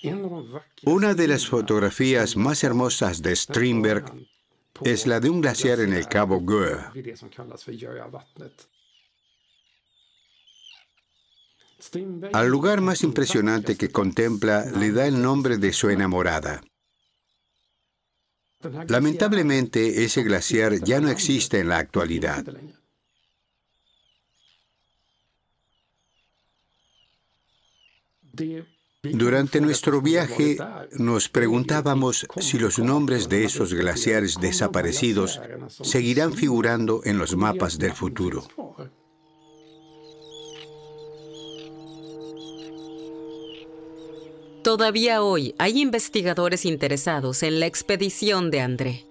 Una de las fotografías más hermosas de Strindberg es la de un glaciar en el Cabo Göe. Al lugar más impresionante que contempla le da el nombre de su enamorada. Lamentablemente, ese glaciar ya no existe en la actualidad. Durante nuestro viaje, nos preguntábamos si los nombres de esos glaciares desaparecidos seguirán figurando en los mapas del futuro. Todavía hoy hay investigadores interesados en la expedición de André.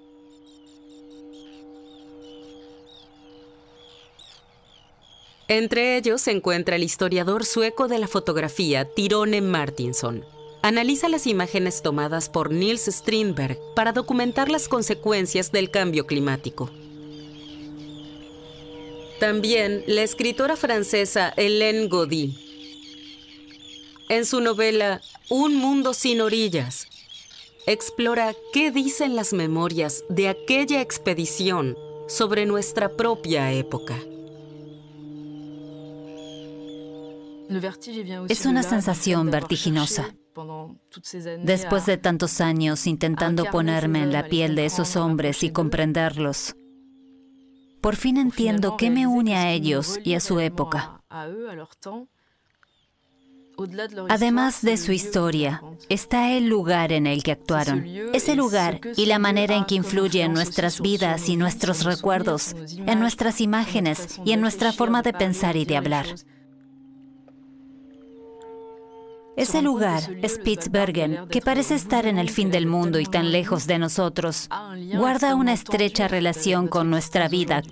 Entre ellos se encuentra el historiador sueco de la fotografía, Tyrone Martinson. Analiza las imágenes tomadas por Niels Strindberg para documentar las consecuencias del cambio climático. También la escritora francesa Hélène Gaudy. En su novela Un mundo sin orillas, explora qué dicen las memorias de aquella expedición sobre nuestra propia época. Es una sensación vertiginosa. Después de tantos años intentando ponerme en la piel de esos hombres y comprenderlos, por fin entiendo qué me une a ellos y a su época. Además de su historia, está el lugar en el que actuaron. Ese lugar y la manera en que influye en nuestras vidas y nuestros recuerdos, en nuestras imágenes y en nuestra forma de pensar y de hablar. Ese lugar, Spitsbergen, que parece estar en el fin del mundo y tan lejos de nosotros, guarda una estrecha relación con nuestra vida